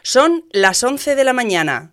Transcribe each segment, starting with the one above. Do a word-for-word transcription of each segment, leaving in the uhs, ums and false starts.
Son las once de la mañana.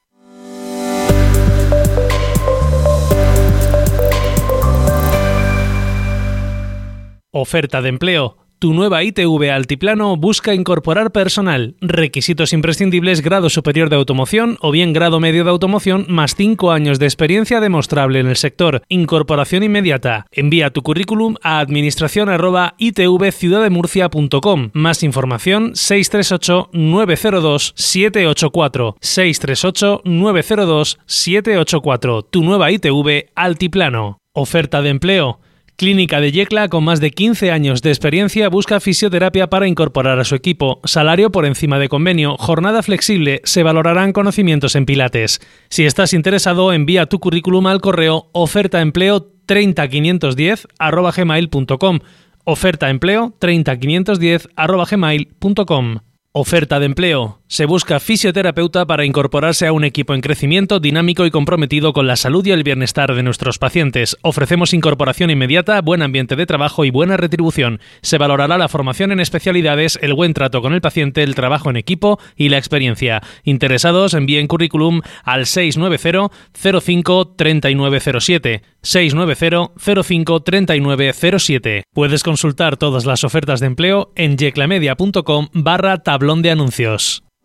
Oferta de empleo. Tu nueva I T V Altiplano busca incorporar personal. Requisitos imprescindibles: grado superior de automoción o bien grado medio de automoción más cinco años de experiencia demostrable en el sector. Incorporación inmediata. Envía tu currículum a administración arroba i t v ciudad de murcia punto com. Más información: seis tres ocho nueve cero dos siete ocho cuatro. seis tres ocho nueve cero dos siete ocho cuatro. Tu nueva I T V Altiplano. Oferta de empleo. Clínica de Yecla, con más de quince años de experiencia, busca fisioterapia para incorporar a su equipo. Salario por encima de convenio, jornada flexible, se valorarán conocimientos en pilates. Si estás interesado, envía tu currículum al correo ofertaempleo treinta quinientos diez arroba gmail punto com. Ofertaempleo treinta quinientos diez arroba gmail punto com. Oferta de empleo. Se busca fisioterapeuta para incorporarse a un equipo en crecimiento, dinámico y comprometido con la salud y el bienestar de nuestros pacientes. Ofrecemos incorporación inmediata, buen ambiente de trabajo y buena retribución. Se valorará la formación en especialidades, el buen trato con el paciente, el trabajo en equipo y la experiencia. Interesados, envíen currículum al seis nueve cero cero cinco tres nueve cero siete. seis nueve cero cero cinco tres nueve cero siete. Puedes consultar todas las ofertas de empleo en yeclamedia punto com barra tablón de anuncios.